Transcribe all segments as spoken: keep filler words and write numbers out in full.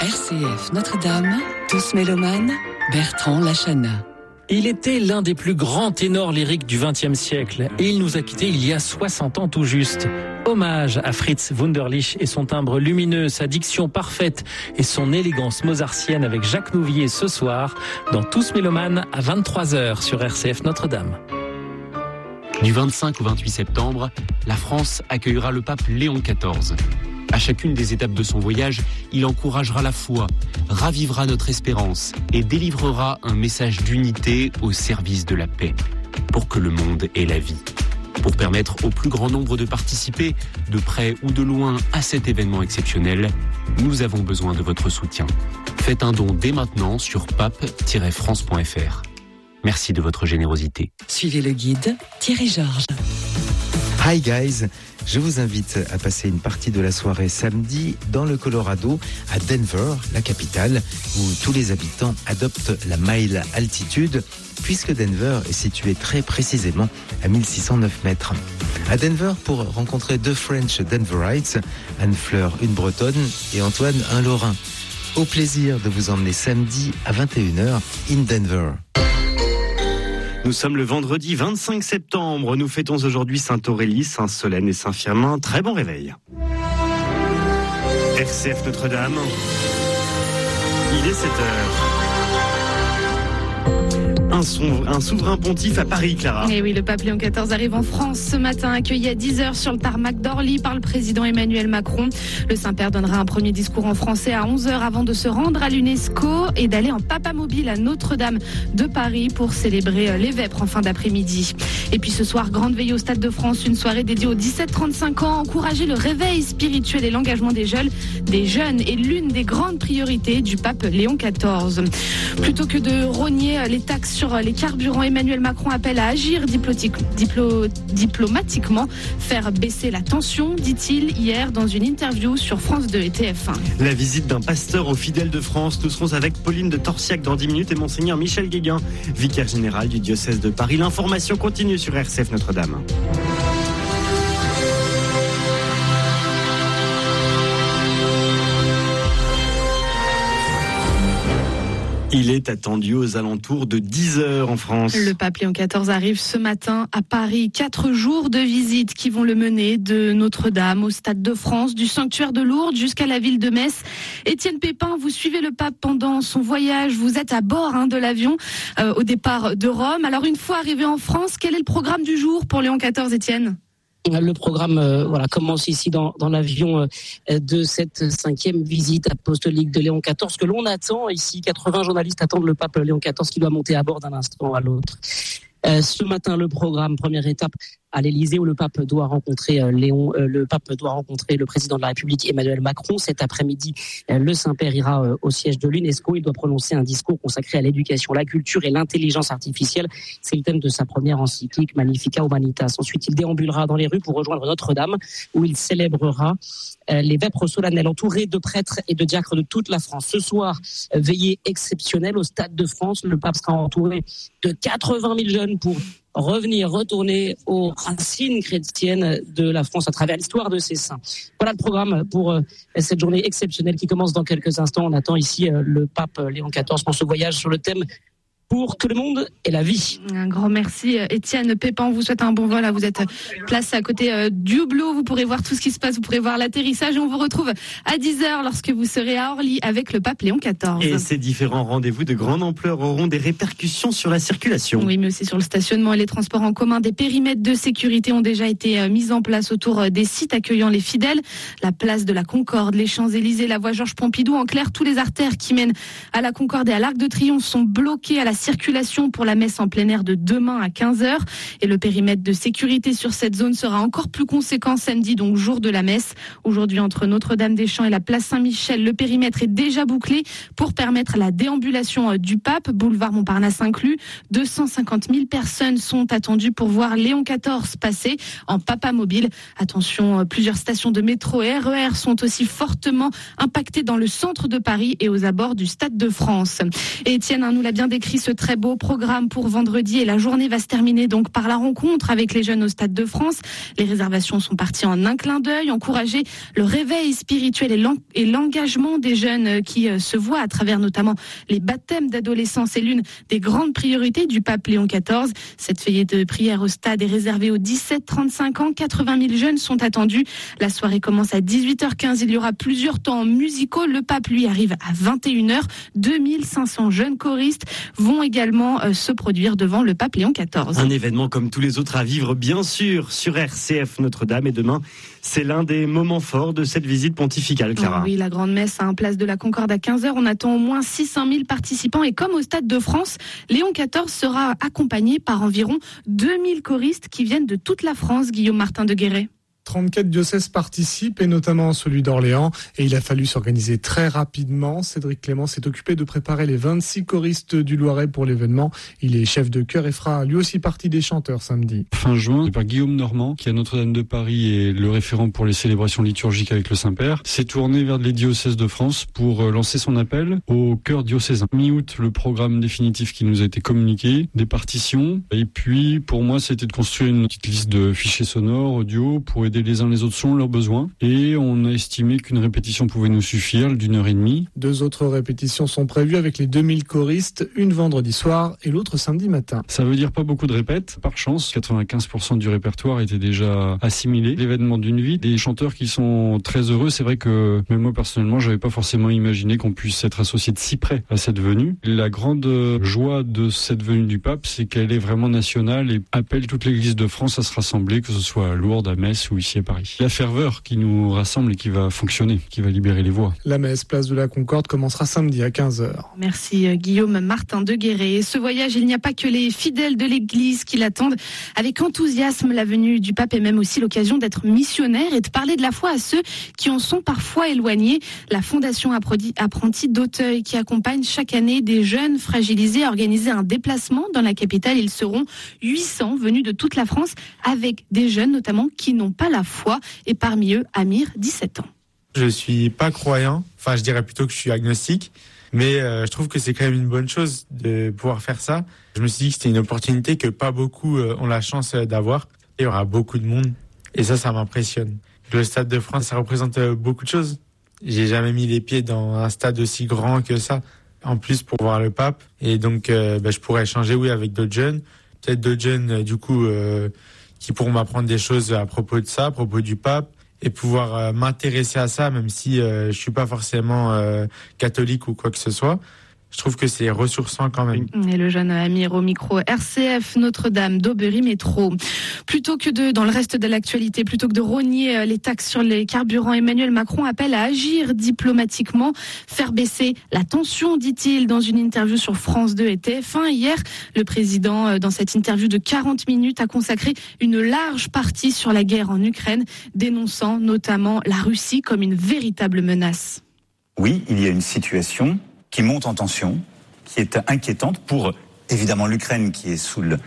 R C F Notre-Dame, tous mélomanes, Bertrand Lachana. Il était l'un des plus grands ténors lyriques du vingtième siècle et il nous a quittés il y a soixante ans tout juste. Hommage à Fritz Wunderlich et son timbre lumineux, sa diction parfaite et son élégance mozartienne avec Jacques Nouvier ce soir dans Tous mélomanes à vingt-trois heures sur R C F Notre-Dame. Du vingt-cinq au vingt-huit septembre, la France accueillera le pape Léon quatorze. À chacune des étapes de son voyage, il encouragera la foi, ravivera notre espérance et délivrera un message d'unité au service de la paix, pour que le monde ait la vie. Pour permettre au plus grand nombre de participer, de près ou de loin, à cet événement exceptionnel, nous avons besoin de votre soutien. Faites un don dès maintenant sur pape tiret france point f r. Merci de votre générosité. Suivez le guide Thierry Georges. Hi guys, je vous invite à passer une partie de la soirée samedi dans le Colorado, à Denver, la capitale, où tous les habitants adoptent la mile altitude, puisque Denver est situé très précisément à mille six cent neuf mètres. À Denver, pour rencontrer deux French Denverites, Anne-Fleur, une Bretonne, et Antoine, un Lorrain. Au plaisir de vous emmener samedi à vingt et une heures in Denver. Nous sommes le vendredi vingt-cinq septembre. Nous fêtons aujourd'hui Sainte-Aurélie, Saint-Solène et Saint-Firmin. Très bon réveil. R C F Notre-Dame. Il est sept heures. Un, son, un souverain pontife à Paris, Clara. Et oui, le pape Léon quatorze arrive en France ce matin, accueilli à dix heures sur le tarmac d'Orly par le président Emmanuel Macron. Le Saint-Père donnera un premier discours en français à onze heures avant de se rendre à l'UNESCO et d'aller en papamobile à Notre-Dame de Paris pour célébrer les vêpres en fin d'après-midi. Et puis ce soir, grande veillée au Stade de France, une soirée dédiée aux dix-sept trente-cinq ans, encourager le réveil spirituel et l'engagement des jeunes, des jeunes est l'une des grandes priorités du pape Léon quatorze. Plutôt que de rogner les taxes sur les carburants, Emmanuel Macron appelle à agir diplo- diplomatiquement, faire baisser la tension, dit-il hier dans une interview sur France deux et T F un. La visite d'un pasteur aux fidèles de France. Nous serons avec Pauline de Torsiac dans dix minutes et Monseigneur Michel Guéguin, vicaire général du diocèse de Paris. L'information continue sur R C F Notre-Dame. Il est attendu aux alentours de dix heures en France. Le pape Léon quatorze arrive ce matin à Paris. Quatre jours de visite qui vont le mener de Notre-Dame au Stade de France, du sanctuaire de Lourdes jusqu'à la ville de Metz. Étienne Pépin, vous suivez le pape pendant son voyage. Vous êtes à bord hein, de l'avion euh, au départ de Rome. Alors une fois arrivé en France, quel est le programme du jour pour Léon quatorze, Étienne ? Le programme euh, voilà, commence ici dans, dans l'avion euh, de cette cinquième visite apostolique de Léon quatorze que l'on attend. Ici, quatre-vingts journalistes attendent le pape Léon quatorze qui doit monter à bord d'un instant à l'autre. Euh, ce matin, le programme, première étape à l'Élysée où le pape doit rencontrer euh, Léon, euh, le pape doit rencontrer le président de la République Emmanuel Macron. Cet après-midi, euh, le Saint-Père ira euh, au siège de l'UNESCO. Il doit prononcer un discours consacré à l'éducation, la culture et l'intelligence artificielle. C'est le thème de sa première encyclique Magnificat Humanitas. Ensuite, il déambulera dans les rues pour rejoindre Notre-Dame où il célébrera euh, les vêpres solennelles entouré de prêtres et de diacres de toute la France. Ce soir, euh, veillée exceptionnelle au Stade de France. Le pape sera entouré de quatre-vingt mille jeunes pour revenir, retourner aux racines chrétiennes de la France à travers l'histoire de ses saints. Voilà le programme pour euh, cette journée exceptionnelle qui commence dans quelques instants. On attend ici euh, le pape Léon quatorze pour ce voyage sur le thème pour que le monde ait la vie. Un grand merci Étienne Pépin, on vous souhaite un bon vol. Vous êtes placé à côté du hublot, vous pourrez voir tout ce qui se passe, vous pourrez voir l'atterrissage et on vous retrouve à dix heures lorsque vous serez à Orly avec le pape Léon quatorze. Et ces différents rendez-vous de grande ampleur auront des répercussions sur la circulation. Oui, mais aussi sur le stationnement et les transports en commun. Des périmètres de sécurité ont déjà été mis en place autour des sites accueillant les fidèles. La place de la Concorde, les Champs-Élysées, la voie Georges Pompidou. En clair, tous les artères qui mènent à la Concorde et à l'Arc de Triomphe sont bloquées à la circulation pour la messe en plein air de demain à quinze heures. Et le périmètre de sécurité sur cette zone sera encore plus conséquent samedi, donc jour de la messe. Aujourd'hui, entre Notre-Dame-des-Champs et la place Saint-Michel, le périmètre est déjà bouclé pour permettre la déambulation du pape, boulevard Montparnasse inclus. deux cent cinquante mille personnes sont attendues pour voir Léon quatorze passer en papamobile. Attention, plusieurs stations de métro et R E R sont aussi fortement impactées dans le centre de Paris et aux abords du Stade de France. Et Étienne hein, nous l'a bien décrit ce ce très beau programme pour vendredi et la journée va se terminer donc par la rencontre avec les jeunes au Stade de France. Les réservations sont parties en un clin d'œil, encourager le réveil spirituel et l'engagement des jeunes qui se voient à travers notamment les baptêmes d'adolescents. C'est l'une des grandes priorités du pape Léon quatorze. Cette veillée de prière au stade est réservée aux dix-sept trente-cinq ans. quatre-vingt mille jeunes sont attendus. La soirée commence à dix-huit heures quinze. Il y aura plusieurs temps musicaux. Le pape, lui, arrive à vingt et une heures. deux mille cinq cents jeunes choristes vont également euh, se produire devant le pape Léon quatorze. Un événement comme tous les autres à vivre, bien sûr, sur R C F Notre-Dame. Et demain, c'est l'un des moments forts de cette visite pontificale, Clara. Oui, la grande messe à un place de la Concorde à quinze heures. On attend au moins six cent mille participants. Et comme au Stade de France, Léon quatorze sera accompagné par environ deux mille choristes qui viennent de toute la France. Guillaume Martin de Guéret. trente-quatre diocèses participent, et notamment celui d'Orléans. Et il a fallu s'organiser très rapidement. Cédric Clément s'est occupé de préparer les vingt-six choristes du Loiret pour l'événement. Il est chef de chœur et fera lui aussi partie des chanteurs samedi. Fin juin, c'est par Guillaume Normand, qui à Notre-Dame de Paris est le référent pour les célébrations liturgiques avec le Saint-Père, s'est tourné vers les diocèses de France pour lancer son appel au chœur diocésain. Mi-août, le programme définitif qui nous a été communiqué, des partitions. Et puis, pour moi, c'était de construire une petite liste de fichiers sonores, audio, pour aider les uns les autres selon leurs besoins, et on a estimé qu'une répétition pouvait nous suffire d'une heure et demie. Deux autres répétitions sont prévues avec les deux mille choristes, une vendredi soir et l'autre samedi matin. Ça veut dire pas beaucoup de répètes, par chance, quatre-vingt-quinze pour cent du répertoire était déjà assimilé. L'événement d'une vie, des chanteurs qui sont très heureux. C'est vrai que même moi personnellement, j'avais pas forcément imaginé qu'on puisse être associé de si près à cette venue. La grande joie de cette venue du pape, c'est qu'elle est vraiment nationale et appelle toute l'Église de France à se rassembler, que ce soit à Lourdes, à Metz ou ici à Paris. La ferveur qui nous rassemble et qui va fonctionner, qui va libérer les voix. La messe place de la Concorde commencera samedi à quinze heures. Merci Guillaume Martin de Guéret. Et ce voyage, il n'y a pas que les fidèles de l'Église qui l'attendent avec enthousiasme. La venue du pape est même aussi l'occasion d'être missionnaire et de parler de la foi à ceux qui en sont parfois éloignés. La Fondation Apprentis d'Auteuil, qui accompagne chaque année des jeunes fragilisés, a organisé un déplacement dans la capitale. Ils seront huit cents venus de toute la France avec des jeunes notamment qui n'ont pas la foi, et parmi eux Amir, dix-sept ans. Je suis pas croyant, enfin je dirais plutôt que je suis agnostique, mais euh, je trouve que c'est quand même une bonne chose de pouvoir faire ça. Je me suis dit que c'était une opportunité que pas beaucoup euh, ont la chance euh, d'avoir. Il y aura beaucoup de monde et ça, ça m'impressionne. Le Stade de France, ça représente euh, beaucoup de choses. J'ai jamais mis les pieds dans un stade aussi grand que ça. En plus pour voir le pape, et donc euh, bah, je pourrais échanger oui avec d'autres jeunes, peut-être d'autres jeunes euh, du coup euh, qui pourront m'apprendre des choses à propos de ça, à propos du pape, et pouvoir euh, m'intéresser à ça, même si euh, je suis pas forcément euh, catholique ou quoi que ce soit. Je trouve que c'est ressourçant quand même. Et le jeune Amir au micro R C F Notre-Dame d'Aubry Métro. Plutôt que de, dans le reste de l'actualité, plutôt que de rogner les taxes sur les carburants, Emmanuel Macron appelle à agir diplomatiquement, faire baisser la tension, dit-il dans une interview sur France deux et T F un. Hier, le président, dans cette interview de quarante minutes, a consacré une large partie sur la guerre en Ukraine, dénonçant notamment la Russie comme une véritable menace. Oui, il y a une situation qui monte en tension, qui est inquiétante pour, évidemment, l'Ukraine qui est sous le,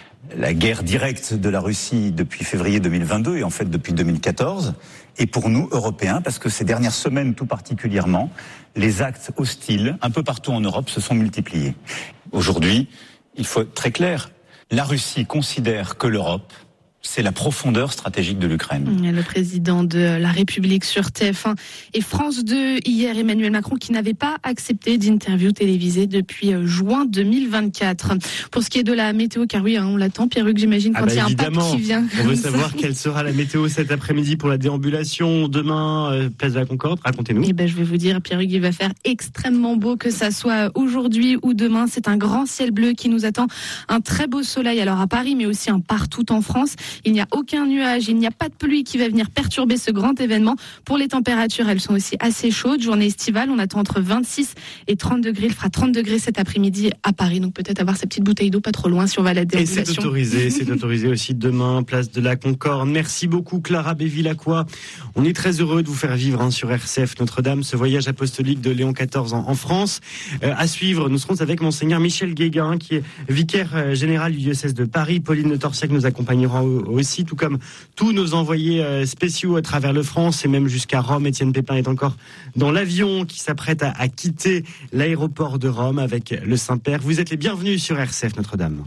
la guerre directe de la Russie depuis février deux mille vingt-deux et en fait depuis deux mille quatorze, et pour nous, Européens, parce que ces dernières semaines tout particulièrement, les actes hostiles, un peu partout en Europe, se sont multipliés. Aujourd'hui, il faut être très clair, la Russie considère que l'Europe, c'est la profondeur stratégique de l'Ukraine. Le président de la République sur T F un et France deux hier, Emmanuel Macron, qui n'avait pas accepté d'interview télévisée depuis juin deux mille vingt-quatre. Pour ce qui est de la météo, car oui, hein, on l'attend, Pierre-Hugues, j'imagine, quand ah bah il y a un pape qui vient. On veut savoir quelle sera la météo cet après-midi pour la déambulation demain, euh, place de la Concorde. Racontez-nous. Eh ben, je vais vous dire, Pierre-Hugues, il va faire extrêmement beau, que ça soit aujourd'hui ou demain. C'est un grand ciel bleu qui nous attend, un très beau soleil, alors à Paris, mais aussi un partout en France. Il n'y a aucun nuage, il n'y a pas de pluie qui va venir perturber ce grand événement. Pour les températures, elles sont aussi assez chaudes. Journée estivale, on attend entre vingt-six et trente degrés. Il fera trente degrés cet après-midi à Paris. Donc peut-être avoir sa petite bouteille d'eau pas trop loin si on va à la déambulation. Et c'est autorisé, c'est autorisé aussi demain, place de la Concorde. Merci beaucoup Clara Bévilacqua. On est très heureux de vous faire vivre hein, sur R C F Notre-Dame ce voyage apostolique de Léon quatorze en, en France. Euh, à suivre, nous serons avec Monseigneur Michel Guéguin, qui est vicaire général du diocèse de Paris. Pauline de Torsiac nous accompagnera aussi, tout comme tous nos envoyés spéciaux à travers le France et même jusqu'à Rome. Étienne Pépin est encore dans l'avion qui s'apprête à, à quitter l'aéroport de Rome avec le Saint-Père. Vous êtes les bienvenus sur R C F Notre-Dame.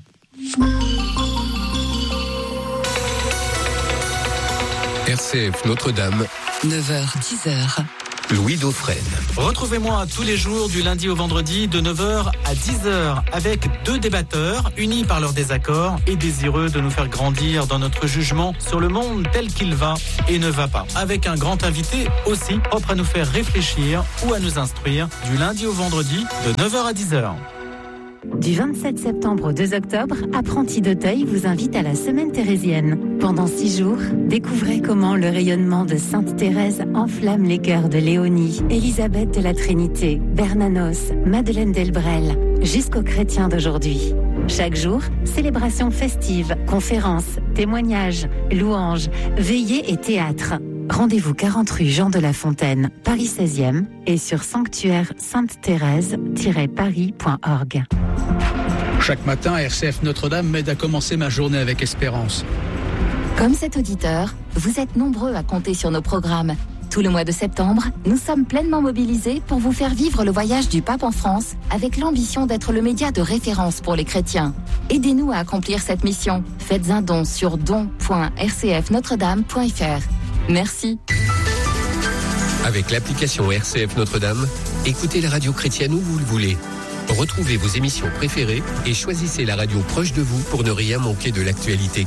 R C F Notre-Dame, neuf heures dix heures. Louis Dauphren. Retrouvez-moi tous les jours du lundi au vendredi de neuf heures à dix heures avec deux débatteurs unis par leurs désaccords et désireux de nous faire grandir dans notre jugement sur le monde tel qu'il va et ne va pas. Avec un grand invité aussi propre à nous faire réfléchir ou à nous instruire du lundi au vendredi de neuf heures à dix heures. Du vingt-sept septembre au deux octobre, Apprentis d'Auteuil vous invite à la Semaine thérésienne. Pendant six jours, découvrez comment le rayonnement de Sainte Thérèse enflamme les cœurs de Léonie, Élisabeth de la Trinité, Bernanos, Madeleine Delbrel, jusqu'aux chrétiens d'aujourd'hui. Chaque jour, célébrations festives, conférences, témoignages, louanges, veillées et théâtre. Rendez-vous quarante rue Jean de La Fontaine, Paris seizième et sur sanctuaire sainte thérèse tiret paris point org. Chaque matin, R C F Notre-Dame m'aide à commencer ma journée avec espérance. Comme cet auditeur, vous êtes nombreux à compter sur nos programmes. Tout le mois de septembre, nous sommes pleinement mobilisés pour vous faire vivre le voyage du pape en France avec l'ambition d'être le média de référence pour les chrétiens. Aidez-nous à accomplir cette mission. Faites un don sur don point r c f notre dame point f r. Merci. Avec l'application R C F Notre-Dame, écoutez la radio chrétienne où vous le voulez. Retrouvez vos émissions préférées et choisissez la radio proche de vous pour ne rien manquer de l'actualité.